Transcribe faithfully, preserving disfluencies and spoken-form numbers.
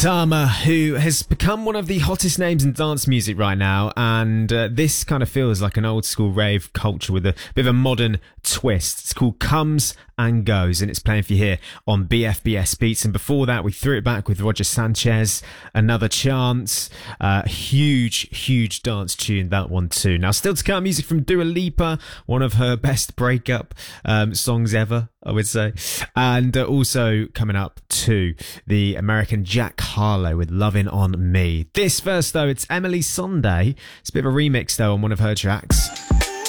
Tama, who has become one of the hottest names in dance music right now, and uh, this kind of feels like an old school rave culture with a bit of a modern twist. It's called Comes and Goes, and it's playing for you here on B F B S Beats. And before that, we threw it back with Roger Sanchez, Another Chance. Uh, huge, huge dance tune, that one too. Now, still to come, music from Dua Lipa, one of her best breakup um, songs ever, I would say. And uh, also coming up to the American Jack Harlow with Lovin' On Me. This first, though, it's Emily Sunday. It's a bit of a remix, though, on one of her tracks.